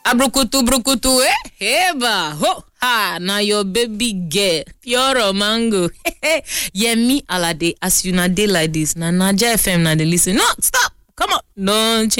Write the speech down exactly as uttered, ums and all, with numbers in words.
Abrukutu brukutu eh heba ho ha na your baby girl pure mango. Yemi Alade as you na dey like this na Naija F M na dey listen. No, stop. Come on. Don't change.